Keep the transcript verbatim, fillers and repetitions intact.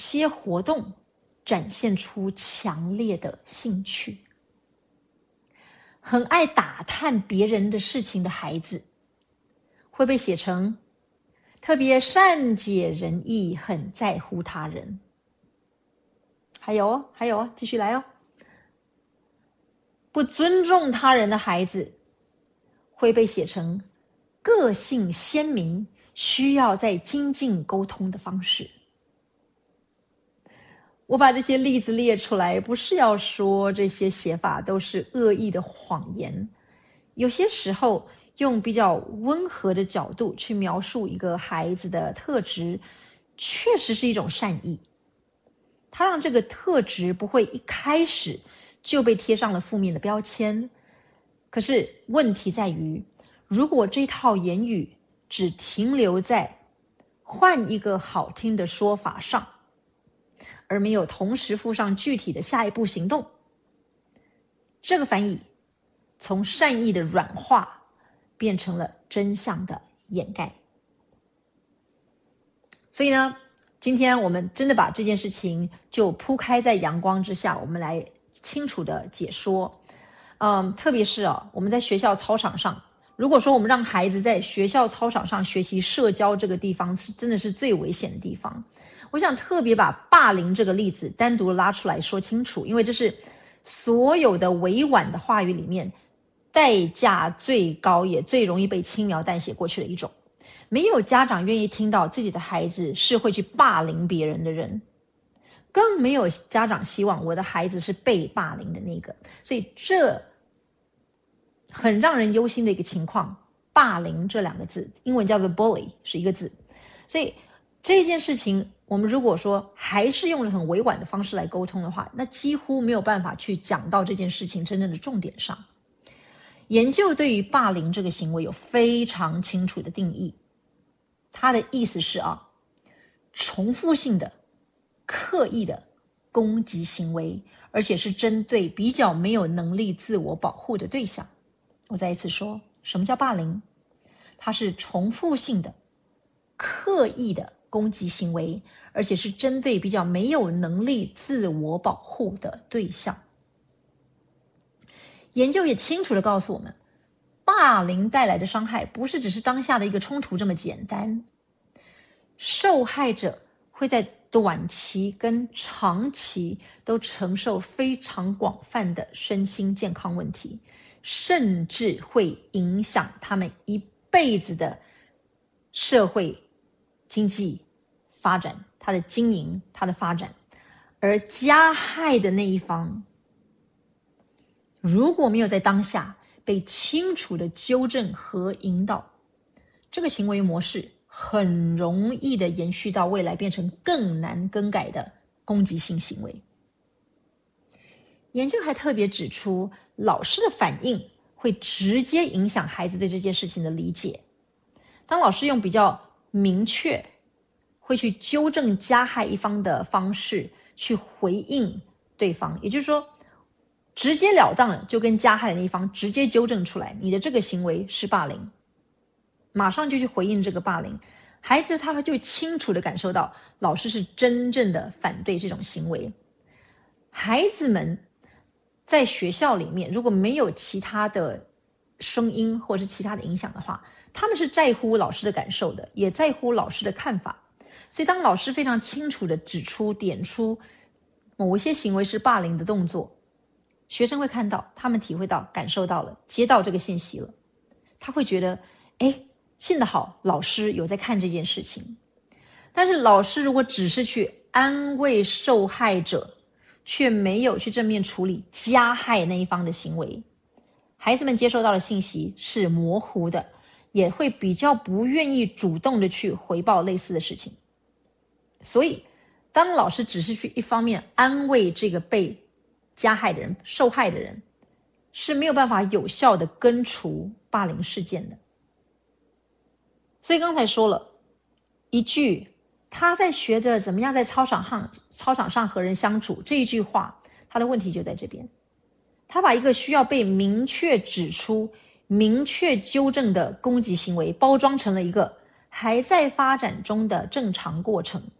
些活动展现出强烈的兴趣。很爱打探别人的事情的孩子会被写成特别善解人意，很在乎他人。还有哦，还有哦，继续来哦。不尊重他人的孩子会被写成个性鲜明，需要在精进沟通的方式。我把这些例子列出来，不是要说这些写法都是恶意的谎言。有些时候用比较温和的角度去描述一个孩子的特质，确实是一种善意。它让这个特质不会一开始就被贴上了负面的标签。可是问题在于，如果这套言语只停留在换一个好听的说法上，而没有同时附上具体的下一步行动，这个翻译从善意的软化变成了真相的掩盖。所以呢，今天我们真的把这件事情就铺开在阳光之下，我们来清楚的解说。嗯，特别是啊，我们在学校操场上，如果说我们让孩子在学校操场上学习社交，这个地方是真的是最危险的地方。我想特别把霸凌这个例子单独拉出来说清楚，因为这是所有的委婉的话语里面代价最高也最容易被轻描淡写过去的一种。没有家长愿意听到自己的孩子是会去霸凌别人的人，更没有家长希望我的孩子是被霸凌的那个。所以这很让人忧心的一个情况，霸凌这两个字英文叫做 bully 是一个字。所以这件事情我们如果说还是用很委婉的方式来沟通的话，那几乎没有办法去讲到这件事情真正的重点上。研究对于霸凌这个行为有非常清楚的定义，它的意思是啊，重复性的刻意的攻击行为，而且是针对比较没有能力自我保护的对象。我再一次说，什么叫霸凌？它是重复性的刻意的攻击行为，而且是针对比较没有能力自我保护的对象。研究也清楚地告诉我们，霸凌带来的伤害不是只是当下的一个冲突这么简单，受害者会在短期跟长期都承受非常广泛的身心健康问题，甚至会影响他们一辈子的社会经济发展，他的经营，他的发展。而加害的那一方如果没有在当下被清楚的纠正和引导，这个行为模式很容易的延续到未来，变成更难更改的攻击性行为。研究还特别指出，老师的反应会直接影响孩子对这件事情的理解。当老师用比较明确会去纠正加害一方的方式去回应对方，也就是说直截了当的就跟加害的那一方直接纠正出来，你的这个行为是霸凌，马上就去回应这个霸凌，孩子他就清楚的感受到老师是真正的反对这种行为。孩子们在学校里面如果没有其他的声音或是其他的影响的话，他们是在乎老师的感受的，也在乎老师的看法。所以当老师非常清楚的指出点出某一些行为是霸凌的动作，学生会看到，他们体会到，感受到了，接到这个信息了，他会觉得诶，幸得好老师有在看这件事情。但是老师如果只是去安慰受害者，却没有去正面处理加害那一方的行为，孩子们接收到的信息是模糊的，也会比较不愿意主动的去回报类似的事情。所以当老师只是去一方面安慰这个被加害的人，受害的人，是没有办法有效的根除霸凌事件的。所以刚才说了一句他在学着怎么样在操场上操场上和人相处，这一句话他的问题就在这边，他把一个需要被明确指出明确纠正的攻击行为包装成了一个还在发展中的正常过程，